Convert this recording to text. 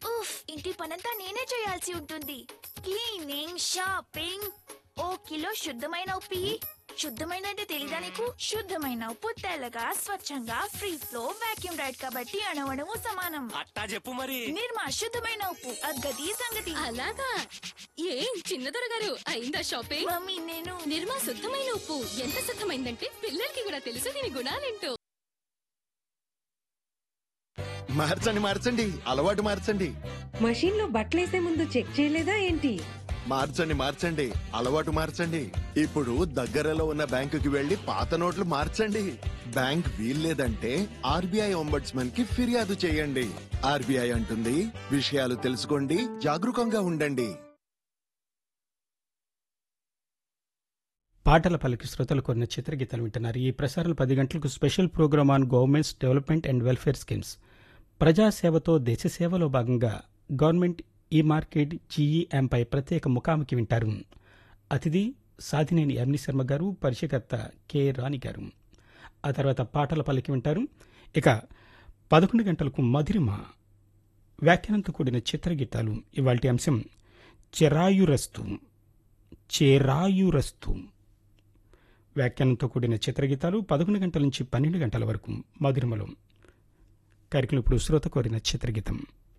ఉఫ్, ఇంటి పనంతా నేనే చేయాల్సి ఉంటుంది. క్లీనింగ్, షాపింగ్, ఓ కిలో శుద్ధమైన ఉప్పు ఇయ్యి. శుద్ధమైన అంటే తెలీదా నీకు? శుద్ధమైన ఉప్పు తెల్లగా స్వచ్ఛంగా ఫ్రీ ఫ్లో వాక్యూమ్ రైడ్ కాబట్టి అణువణువు సమానం. అట్టా చెప్పు మరి. నిర్మా శుద్ధమైన ఉప్పు, అగ్గది సంగతి. అలాగా? ఏం చిన్నదొర గారు, అయిందా షాపింగ్? మమ్మీ నేను నిర్మా శుద్ధమైన ఉప్పు ఎంత శుద్ధమైందంటే పిల్లలకి కూడా తెలుసు దీని గుణాలేంటో. మార్చండి అలవాటు మార్చండి. మషీన్ లో బట్టలేసే ముందు చెక్ చేయలేదా ఏంటి? మార్చండి అలవాటు మార్చండి. ఇప్పుడు దగ్గరలో ఉన్న బ్యాంకుకి వెళ్లి పాత నోట్లు మార్చండి. బ్యాంక్ వీల్లేదంటే ఆర్బీఐ ఒంబడ్స్మన్ కి ఫిర్యాదు చేయండి. ఆర్బీఐ అంటుంది, విషయాలు తెలుసుకోండి, జాగరూకంగా ఉండండి. పాటల పలికి శ్రోతలు కొన్న చిత్రగీతాలు వింటున్నారు. ఈ ప్రసారాలు 10 గంటలకు special programme on governments development and welfare schemes. ప్రజాసేవతో దేశ సేవలో భాగంగా గవర్నమెంట్ ఈ మార్కెట్ జీఈఎంపై ప్రత్యేక ముఖాముఖి వింటారు. అతిథి సాధినేని అర్ని శర్మ గారు, పరిచయకర్త కె రాణి గారు. ఆ తర్వాత పాటల పలికి వింటారు. ఇక 11 గంటలకు మధురిమ వ్యాఖ్యానంతో కూడిన చిత్రగీతాలు. ఇవాల్టి అంశం చెరాయురస్తు. వ్యాఖ్యానంతో కూడిన చిత్రగీతాలు 11 గంటల నుంచి 12 గంటల వరకు మధురిమలో. కార్యక్రమం ఇప్పుడు శ్రోత కోరిన చిత్రగీతం.